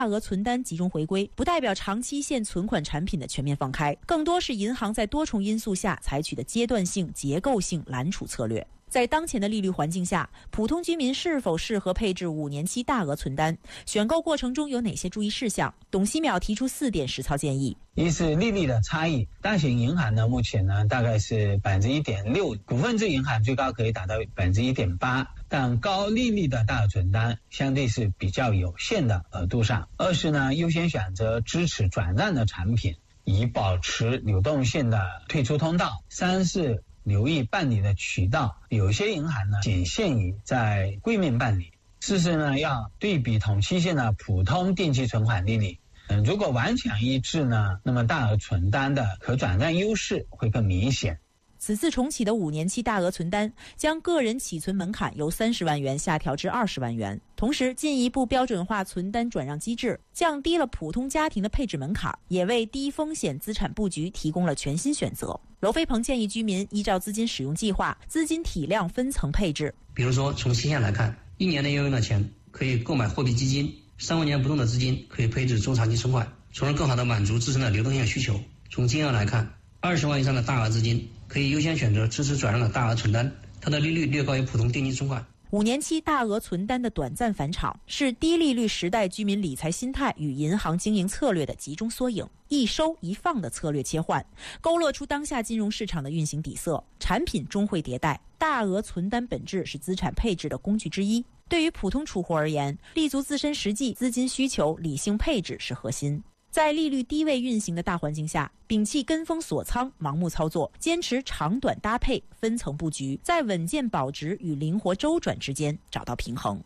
大额存单集中回归，不代表长期限存款产品的全面放开，更多是银行在多重因素下采取的阶段性、结构性拦储策略。在当前的利率环境下，普通居民是否适合配置5年期大额存单？选购过程中有哪些注意事项？董希淼提出4点实操建议。 一是利率的差异，大型银行呢目前呢大概是1.6%，股份制银行最高可以达到1.8%，但高利率的大额存单相对是比较有限的额度上。二是呢优先选择支持转让的产品，以保持流动性的退出通道。三是留意办理的渠道，有些银行呢仅限于在柜面办理。四是呢要对比同期限的普通定期存款利率，如果顽强一致呢，那么大额存单的可转让优势会更明显。 此次重启的5年期大额存单将个人起存门槛由30万元下调至20万元，同时进一步标准化存单转让机制，降低了普通家庭的配置门槛，也为低风险资产布局提供了全新选择。娄飞鹏建议居民依照资金使用计划、资金体量分层配置。 比如说从期限来看，1年内要用的钱可以购买货币基金，3、5年不动的资金可以配置中长期存款，从而更好地满足自身的流动性需求。从金额来看，20万以上的大额资金可以优先选择支持转让的大额存单，它的利率略高于普通定期存款。 5年期大额存单的短暂返场，是低利率时代居民理财心态与银行经营策略的集中缩影。一收一放的策略切换，勾勒出当下金融市场的运行底色。产品终会迭代，大额存单本质是资产配置的工具之一。对于普通储户而言，立足自身实际资金需求，理性配置是核心。在利率低位运行的大环境下，摒弃跟风锁仓、盲目操作，坚持长短搭配、分层布局，在稳健保值与灵活周转之间找到平衡。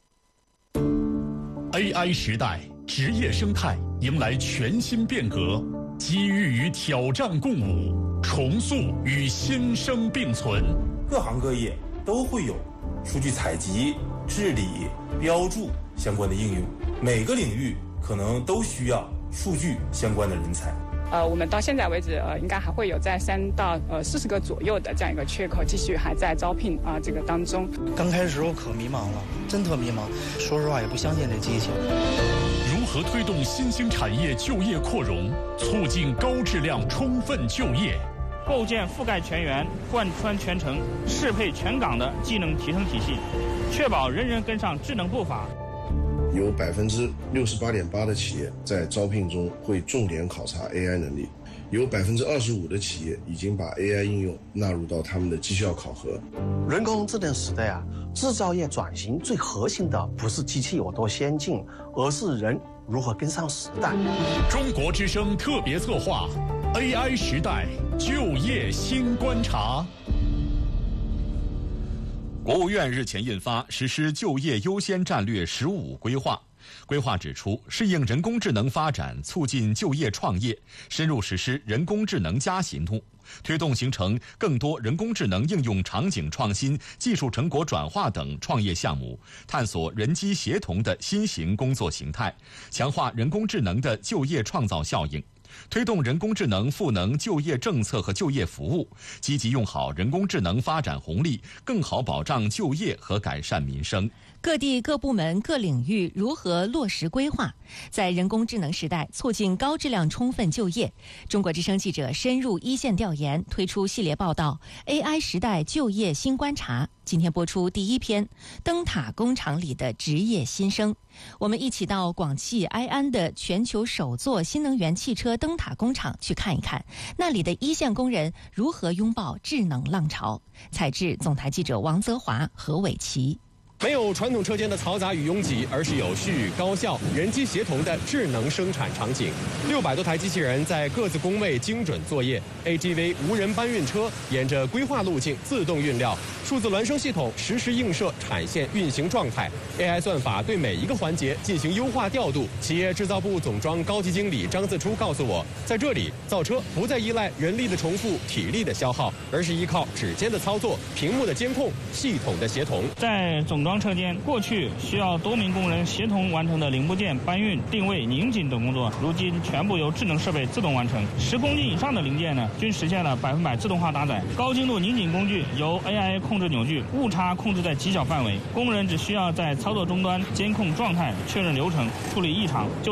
AI 时代，职业生态迎来全新变革，机遇与挑战共舞，重塑与新生并存。 各行各业都会有数据采集、治理、标注相关的应用，每个领域可能都需要数据相关的人才。 我们到现在为止，应该还会有在3到40个左右的这样一个缺口，继续还在招聘这个当中。 刚开始时候可迷茫了，真特迷茫，说实话也不相信这机器。 如何推动新兴产业就业扩容，促进高质量充分就业？ 构建覆盖全员、贯穿全程、适配全岗的技能提升体系，确保人人跟上智能步伐。 有68.8%的企业在招聘中会重点考察 AI 能力，有25%的企业已经把 AI 应用纳入到他们的绩效考核。 人工智能时代制造业转型最核心的不是机器有多先进，而是人如何跟上时代。 中国之声特别策划 AI 时代就业新观察。国务院日前印发实施就业优先战略15规划，规划指出，适应人工智能发展，促进就业创业，深入实施人工智能+行动，推动形成更多人工智能应用场景创新、技术成果转化等创业项目，探索人机协同的新型工作形态，强化人工智能的就业创造效应。推动人工智能赋能就业政策和就业服务，积极用好人工智能发展红利，更好保障就业和改善民生。 各地各部门各领域如何落实规划，在人工智能时代促进高质量充分就业？中国之声记者深入一线调研，推出系列报道 AI 时代就业新观察。今天播出第1篇，灯塔工厂里的职业新生。我们一起到广汽埃安的全球首座新能源汽车灯塔工厂去看一看，那里的一线工人如何拥抱智能浪潮。采制总台记者王泽华、何伟奇。 没有传统车间的嘈杂与拥挤，而是有序、高效、人机协同的智能生产场景。600多台机器人在各自工位精准作业 ，AGV 无人搬运车沿着规划路径自动运料，数字孪生系统实时映射产线运行状态 ，AI 算法对每一个环节进行优化调度。企业制造部总装高级经理张自初告诉我，在这里造车不再依赖人力的重复、体力的消耗，而是依靠指尖的操作、屏幕的监控、系统的协同。 在总装车间，过去需要多名工人协同完成的零部件搬运、定位、拧紧等工作，如今全部由智能设备自动完成。10公斤以上的零件呢，均实现了100%自动化搭载。高精度拧紧工具由 AI 控制扭矩，误差控制在极小范围，工人只需要在操作终端监控状态、确认流程、处理异常就